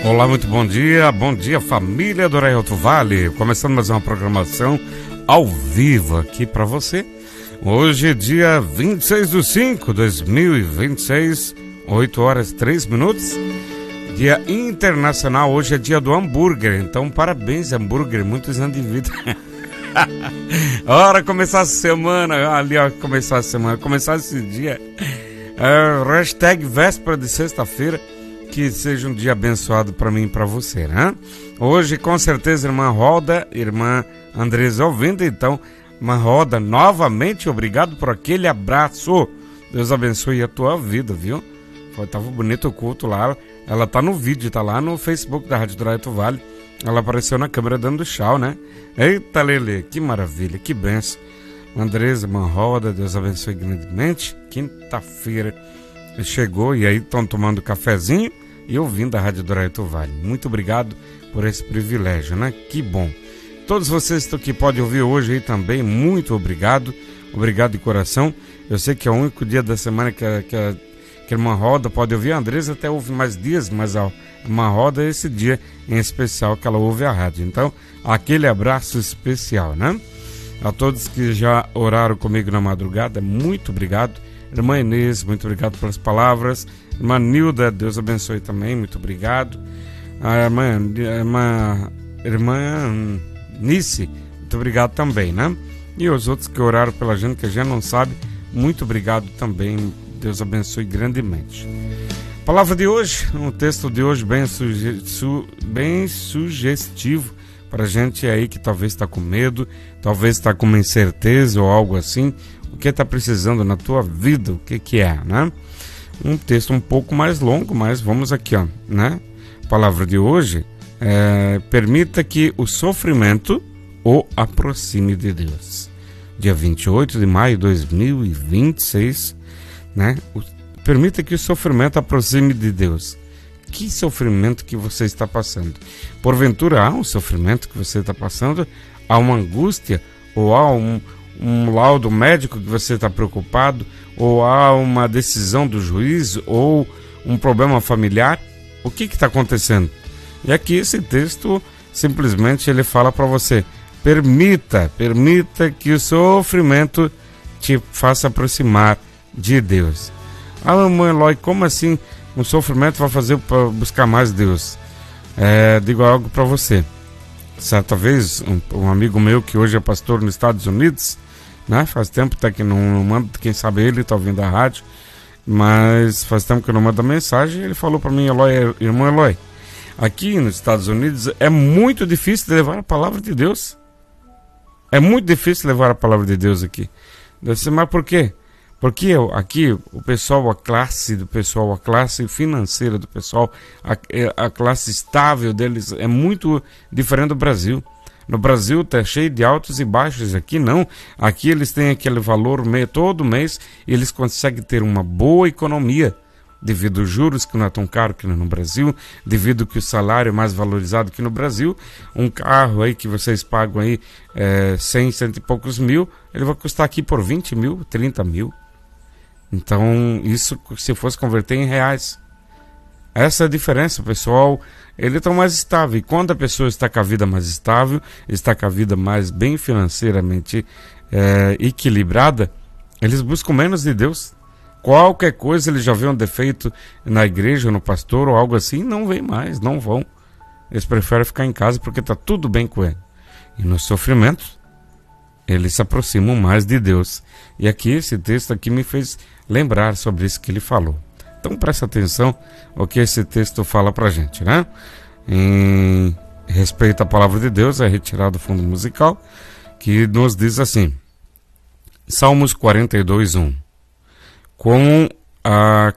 Olá, muito bom dia família do Alto Vale, começando mais uma programação ao vivo aqui para você. Hoje, dia 26/5/2026, 8 horas 3 minutos, dia internacional, hoje é dia do hambúrguer, então parabéns hambúrguer, muitos anos de vida. Hora começar a semana, ali ó, começar esse dia, hashtag véspera de sexta-feira, que seja um dia abençoado para mim e para você, né? Hoje, com certeza, irmã Roda, irmã Andresa ouvindo, então, irmã Roda, novamente, obrigado por aquele abraço. Deus abençoe a tua vida, viu? Tava bonito o culto lá, ela tá no vídeo, tá lá no Facebook da Rádio do Alto Vale, ela apareceu na câmera dando tchau, né? Eita, Lelê, que maravilha, que benção. Andresa, irmã Roda, Deus abençoe grandemente. Quinta-feira chegou e aí estão tomando cafezinho e ouvindo a Rádio do Alto Vale. Muito obrigado por esse privilégio, né? Que bom. Todos vocês que podem ouvir hoje aí também, muito obrigado. Obrigado de coração. Eu sei que é o único dia da semana que a irmã Roda pode ouvir. A Andresa até ouve mais dias, mas a irmã Roda é esse dia em especial que ela ouve a rádio. Então, aquele abraço especial, né? A todos que já oraram comigo na madrugada, muito obrigado. Irmã Inês, muito obrigado pelas palavras. Irmã Nilda, Deus abençoe também, muito obrigado. A irmã Nice, muito obrigado também, né? E os outros que oraram pela gente, que a gente não sabe, muito obrigado também. Deus abençoe grandemente. Palavra de hoje, um texto de hoje bem sugestivo para a gente aí que talvez está com medo, talvez está com uma incerteza ou algo assim. O que está precisando na tua vida, o que é, né? Um texto um pouco mais longo, mas vamos aqui, ó, né? A palavra de hoje é: permita que o sofrimento o aproxime de Deus. Dia 28 de maio de 2026, né? Permita que o sofrimento aproxime de Deus. Que sofrimento que você está passando? Porventura há um sofrimento que você está passando? Há uma angústia? Ou há um laudo médico que você está preocupado, ou há uma decisão do juiz, ou um problema familiar? O que está acontecendo? E aqui esse texto simplesmente ele fala para você: permita que o sofrimento te faça aproximar de Deus. Ah, irmão Eloy, como assim o sofrimento vai fazer para buscar mais Deus? Digo algo para você. Certa vez, um amigo meu que hoje é pastor nos Estados Unidos, né? Faz tempo até que não manda, quem sabe ele está ouvindo a rádio, mas faz tempo que eu não mando mensagem. Ele falou para mim: irmão Eloy, aqui nos Estados Unidos é muito difícil de levar a palavra de Deus. É muito difícil levar a palavra de Deus aqui. Eu disse: mas por quê? Porque aqui o pessoal, a classe financeira do pessoal, a classe estável deles é muito diferente do Brasil. No Brasil está cheio de altos e baixos, aqui não. Aqui eles têm aquele valor todo mês e eles conseguem ter uma boa economia, devido aos juros que não é tão caro que no Brasil, devido que o salário é mais valorizado que no Brasil. Um carro aí que vocês pagam aí 100 e poucos mil, ele vai custar aqui por 20 mil, 30 mil. Então, isso se fosse converter em reais. Essa é a diferença, pessoal. Ele está mais estável. E quando a pessoa está com a vida mais estável, está com a vida mais bem financeiramente equilibrada, eles buscam menos de Deus. Qualquer coisa, eles já vêem um defeito na igreja, no pastor ou algo assim, não vem mais, não vão. Eles preferem ficar em casa porque está tudo bem com ele. E no sofrimento, eles se aproximam mais de Deus. E aqui, esse texto aqui me fez lembrar sobre isso que ele falou. Então presta atenção ao que esse texto fala pra gente, né? Em respeito à palavra de Deus, é retirado do fundo musical, que nos diz assim: Salmos 42:1. Como a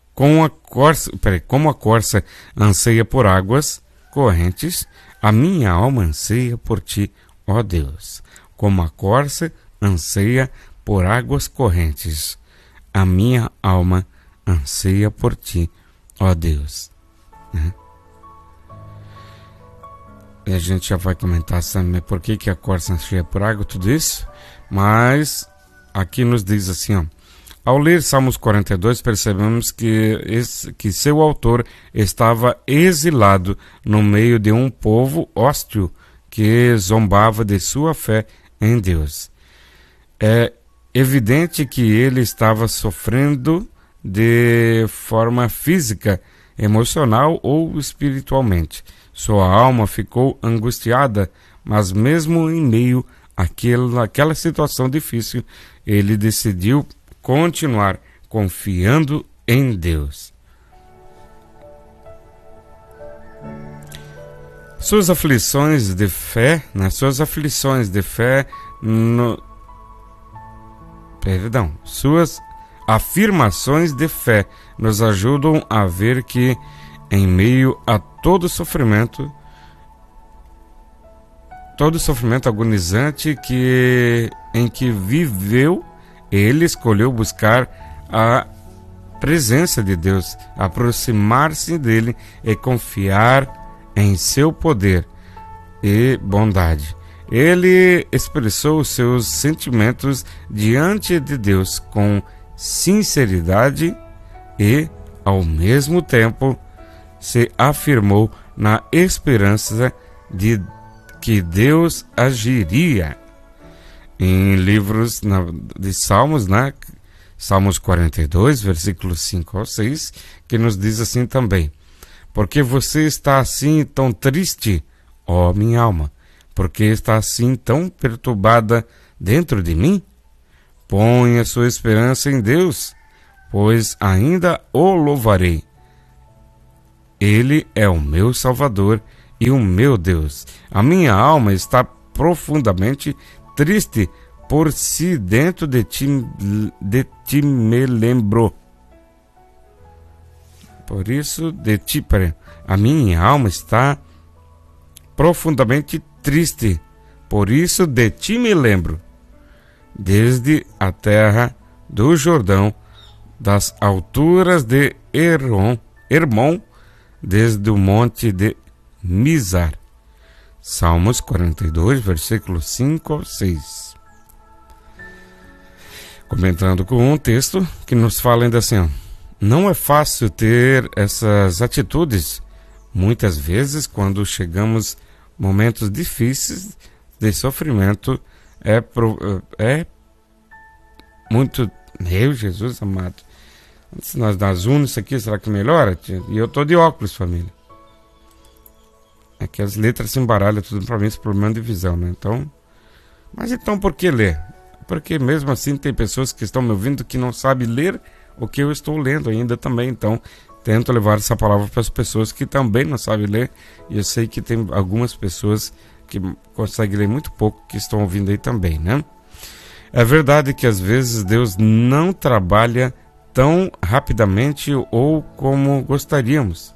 corça anseia por águas correntes, a minha alma anseia por ti, ó Deus. Como a corça anseia por águas correntes, a minha alma anseia por ti, ó Deus. E a gente já vai comentar também por que a corça anseia por água, tudo isso. Mas aqui nos diz assim, ó: Ao ler Salmos 42, percebemos que seu autor estava exilado no meio de um povo hostil que zombava de sua fé em Deus. É evidente que ele estava sofrendo de forma física, emocional ou espiritualmente. Sua alma ficou angustiada, mas mesmo em meio àquela situação difícil, ele decidiu continuar confiando em Deus. Suas aflições de fé, suas afirmações de fé nos ajudam a ver que, em meio a todo sofrimento agonizante em que viveu, ele escolheu buscar a presença de Deus, aproximar-se dele e confiar em seu poder e bondade. Ele expressou seus sentimentos diante de Deus com sinceridade e, ao mesmo tempo, se afirmou na esperança de que Deus agiria. Em livros de Salmos, Salmos 42, versículos 5 ao 6, que nos diz assim também: porque você está assim tão triste, ó minha alma? Porque está assim tão perturbada dentro de mim? Põe a sua esperança em Deus, pois ainda o louvarei. Ele é o meu Salvador e o meu Deus. A minha alma está profundamente triste, por si dentro de ti me lembro. Por isso a minha alma está profundamente triste, por isso de ti me lembro. Desde a terra do Jordão, das alturas de Hermon, desde o monte de Mizar. Salmos 42, versículos 5 ao 6. Comentando com um texto que nos fala ainda assim: não é fácil ter essas atitudes. Muitas vezes, quando chegamos momentos difíceis de sofrimento, é muito... Meu Jesus amado, se nós das unes isso aqui, será que melhora? E eu tô de óculos, família. É que as letras se embaralham tudo para mim, esse problema de visão, né? Mas então por que ler? Porque mesmo assim tem pessoas que estão me ouvindo que não sabem ler o que eu estou lendo ainda também. Então tento levar essa palavra para as pessoas que também não sabem ler. E eu sei que tem algumas pessoas que conseguem ler muito pouco que estão ouvindo aí também, né? É verdade que às vezes Deus não trabalha tão rapidamente ou como gostaríamos.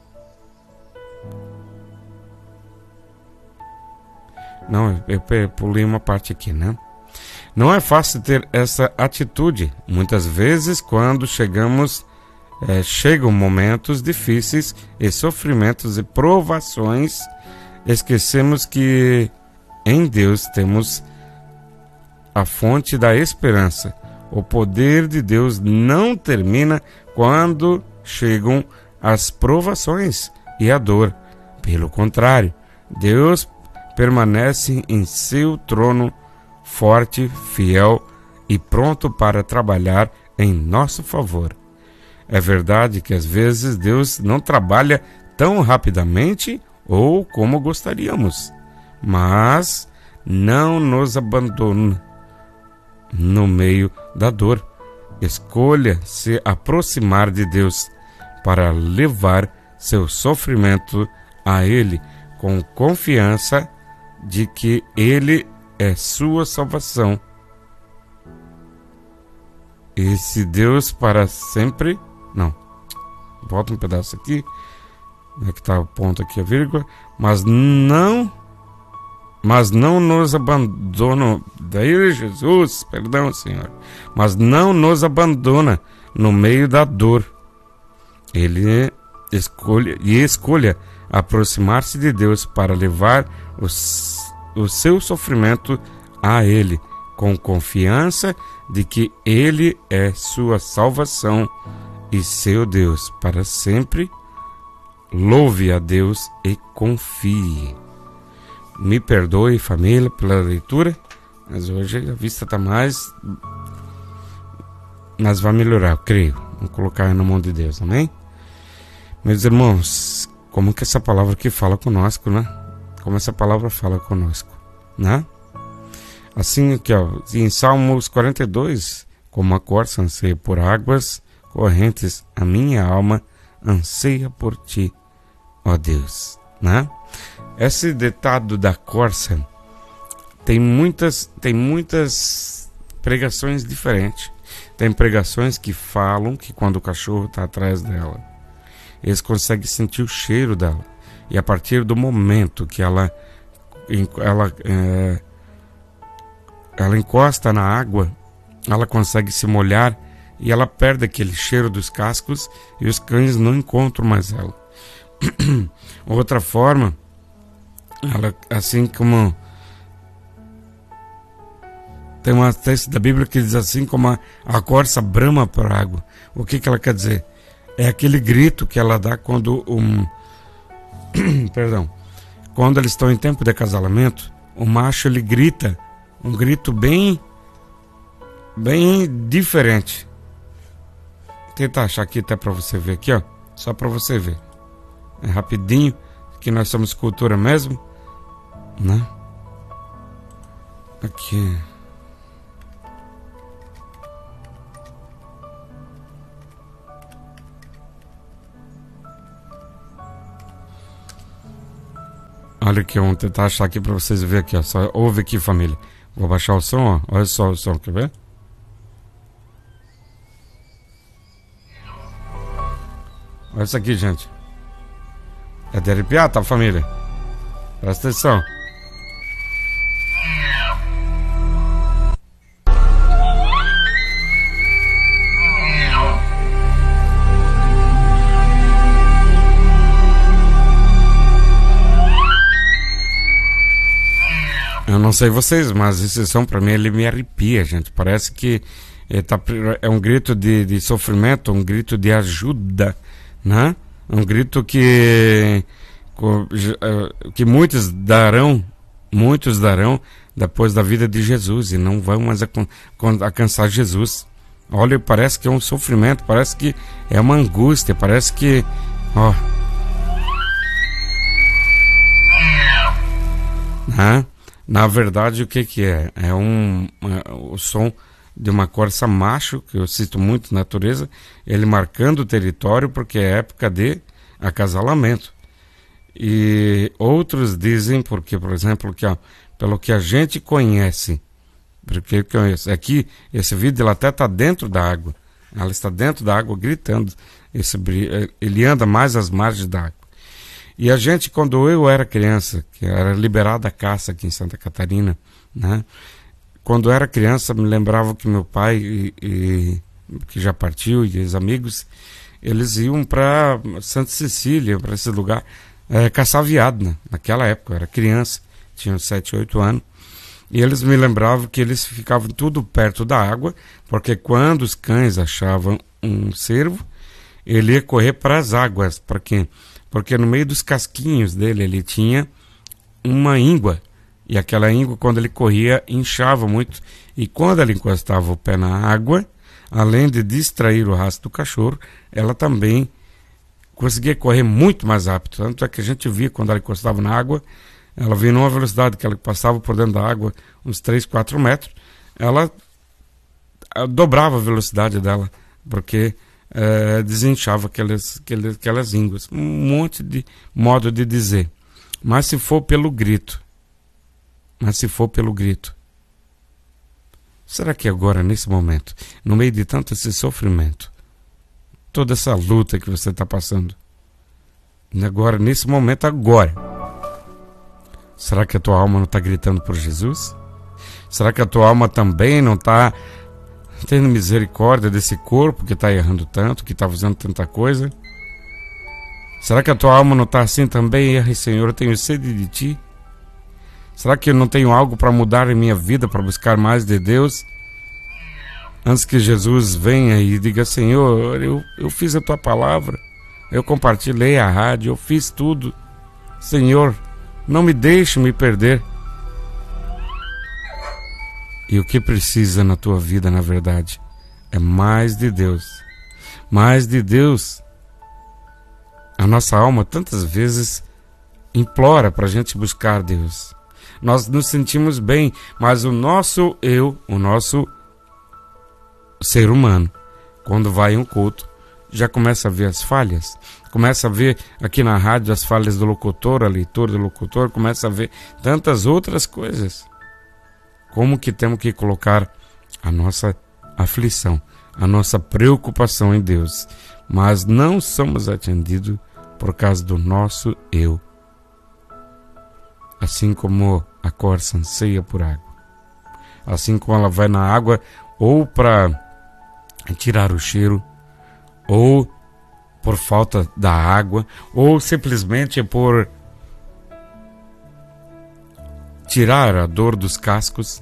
Não, eu pulei uma parte aqui, né? Não é fácil ter essa atitude. Muitas vezes, quando chegam momentos difíceis e sofrimentos e provações, esquecemos que em Deus temos a fonte da esperança. O poder de Deus não termina quando chegam as provações e a dor. Pelo contrário, Deus permanece em seu trono, forte, fiel e pronto para trabalhar em nosso favor. É verdade que às vezes Deus não trabalha tão rapidamente ou como gostaríamos, mas não nos abandona no meio da dor. Escolha se aproximar de Deus para levar seu sofrimento a Ele com confiança de que Ele é sua salvação. Esse Deus para sempre... Não, volta um pedaço aqui. Onde é que está o ponto aqui, a vírgula? Mas não nos abandona. Daí Jesus, perdão, Senhor. Mas não nos abandona no meio da dor. Ele escolha aproximar-se de Deus para levar o seu sofrimento a Ele com confiança de que Ele é sua salvação e seu Deus para sempre. Louve a Deus e confie. Me perdoe, família, pela leitura, mas hoje a vista está mais... Mas vai melhorar, eu creio. Vamos colocar na mão de Deus, amém? Meus irmãos, como que essa palavra aqui fala conosco, né? Como essa palavra fala conosco, né? Assim aqui, ó, em Salmos 42, como a corça anseia por águas correntes, a minha alma anseia por ti, ó Deus, né? Esse ditado da corça tem muitas pregações diferentes. Tem pregações que falam que quando o cachorro está atrás dela, eles conseguem sentir o cheiro dela. E a partir do momento que ela encosta na água, ela consegue se molhar e ela perde aquele cheiro dos cascos e os cães não encontram mais ela. Outra forma, ela, assim como tem um texto da Bíblia que diz assim, como a corça brama por água. O que ela quer dizer? É aquele grito que ela dá quando quando eles estão em tempo de acasalamento, o macho ele grita um grito bem diferente. Vou tentar achar aqui até para você ver aqui, ó, só para você ver. É rapidinho, que nós somos cultura mesmo, né? Aqui. Olha aqui, vamos tentar achar aqui para vocês verem aqui, ó. Só ouve aqui, família. Vou baixar o som, ó. Olha só o som, quer ver? Olha isso aqui, gente. É de arrepiar, tá, família? Presta atenção. Eu não sei vocês, mas esse som pra mim ele me arrepia, gente. Parece que é um grito de sofrimento, um grito de ajuda, né? Um grito que muitos darão depois da vida de Jesus e não vão mais alcançar Jesus. Olha, parece que é um sofrimento, parece que é uma angústia, parece que... ó, né? Na verdade, o que é? É o som de uma corça macho, que eu cito muito na natureza, ele marcando o território porque é época de acasalamento. E outros dizem, porque, por exemplo, que, ó, pelo que a gente conhece, porque aqui, esse vídeo ela até está dentro da água, ela está dentro da água gritando, ele anda mais às margens da água. E a gente, quando eu era criança, que era liberada a caça aqui em Santa Catarina, né? Quando eu era criança, me lembrava que meu pai, que já partiu, e os amigos, eles iam para Santa Cecília, para esse lugar, caçar veado, né? Naquela época, eu era criança, tinha 7, 8 anos, e eles me lembravam que eles ficavam tudo perto da água, porque quando os cães achavam um cervo, ele ia correr para as águas. Para quê? Porque no meio dos casquinhos dele ele tinha uma íngua, e aquela íngua, quando ele corria, inchava muito, e quando ele encostava o pé na água, além de distrair o rastro do cachorro, ela também conseguia correr muito mais rápido. Tanto é que a gente via quando ela encostava na água, ela vinha numa velocidade que ela passava por dentro da água uns 3, 4 metros, ela dobrava a velocidade dela, porque desinchava aquelas ínguas. Um monte de modo de dizer. Mas se for pelo grito, será que agora, nesse momento, no meio de tanto esse sofrimento, toda essa luta que você está passando, agora, nesse momento, será que a tua alma não está gritando por Jesus? Será que a tua alma também não está tendo misericórdia desse corpo que está errando tanto, que está fazendo tanta coisa? Será que a tua alma não está assim também? Senhor, eu tenho sede de ti. Será que eu não tenho algo para mudar em minha vida, para buscar mais de Deus? Antes que Jesus venha e diga: Senhor, eu fiz a tua palavra, eu compartilhei a rádio, eu fiz tudo. Senhor, não me deixe me perder. E o que precisa na tua vida, na verdade, é mais de Deus. Mais de Deus. A nossa alma tantas vezes implora para a gente buscar Deus. Nós nos sentimos bem, mas o nosso eu, o nosso ser humano, quando vai em um culto, já começa a ver as falhas. Começa a ver aqui na rádio as falhas do locutor, a leitura do locutor, começa a ver tantas outras coisas. Como que temos que colocar a nossa aflição, a nossa preocupação em Deus, mas não somos atendidos por causa do nosso eu. Assim como a corça anseia por água, assim como ela vai na água ou para tirar o cheiro, ou por falta da água, ou simplesmente por tirar a dor dos cascos,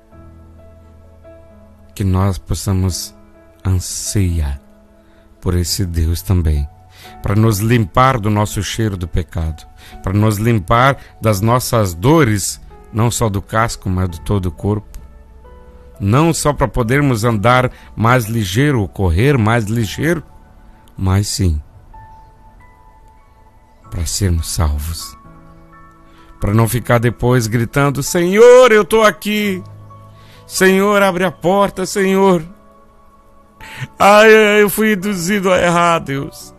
que nós possamos anseiar por esse Deus também, para nos limpar do nosso cheiro do pecado, para nos limpar das nossas dores, não só do casco, mas de todo o corpo, não só para podermos andar mais ligeiro, correr mais ligeiro, mas sim para sermos salvos, para não ficar depois gritando: Senhor, eu estou aqui, Senhor, abre a porta, Senhor, eu fui induzido a errar, Deus.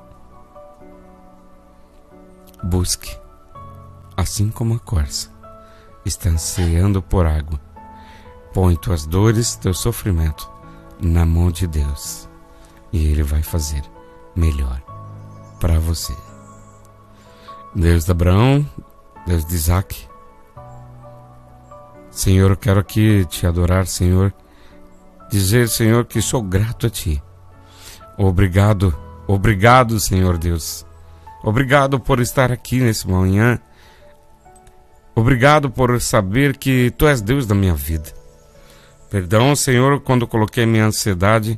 Busque, assim como a corça está ansiando por água. Põe tuas dores, teu sofrimento na mão de Deus, e Ele vai fazer melhor para você. Deus de Abraão, Deus de Isaac, Senhor, eu quero aqui te adorar, Senhor, dizer, Senhor, que sou grato a Ti. Obrigado, obrigado, Senhor Deus. Obrigado por estar aqui nesse manhã. Obrigado por saber que Tu és Deus da minha vida. Perdão, Senhor, quando coloquei minha ansiedade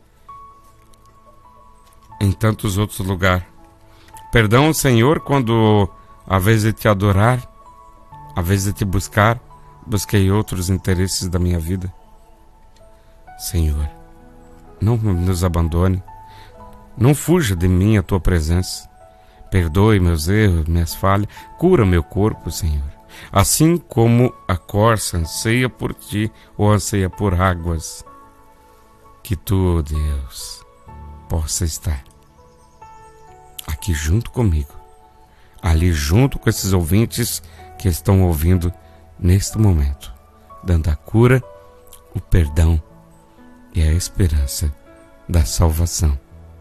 em tantos outros lugares. Perdão, Senhor, quando, à vez de Te adorar, à vez de Te buscar, busquei outros interesses da minha vida. Senhor, não nos abandone. Não fuja de mim a Tua presença. Perdoe meus erros, minhas falhas. Cura meu corpo, Senhor. Assim como a corça anseia por Ti ou anseia por águas, que Tu, Deus, possa estar aqui junto comigo, ali junto com esses ouvintes que estão ouvindo neste momento, dando a cura, o perdão e a esperança da salvação.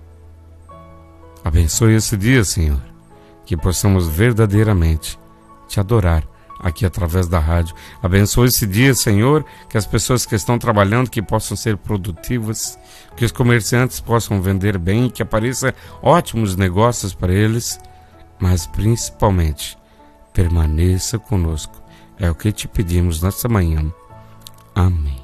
Abençoe esse dia, Senhor, que possamos verdadeiramente Te adorar aqui através da rádio. Abençoe esse dia, Senhor, que as pessoas que estão trabalhando que possam ser produtivas, que os comerciantes possam vender bem, que apareçam ótimos negócios para eles, mas principalmente permaneça conosco. É o que te pedimos nesta manhã. Amém.